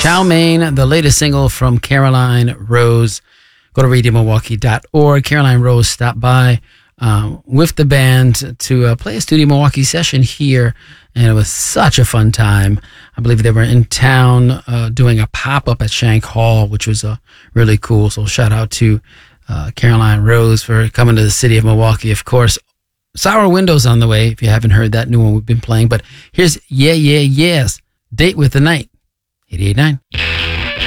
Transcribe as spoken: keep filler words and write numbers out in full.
Chow Mein, the latest single from Caroline Rose. Go to radio milwaukee dot org. Caroline Rose stopped by um, with the band to uh, play a Studio Milwaukee session here, and it was such a fun time. I believe they were in town uh, doing a pop-up at Shank Hall, which was uh, really cool. So shout out to uh, Caroline Rose for coming to the city of Milwaukee. Of course, Sour Windows on the way, if you haven't heard that new one we've been playing. But here's Yeah, Yeah, Yes, Date with the Night, eighty-eight point nine.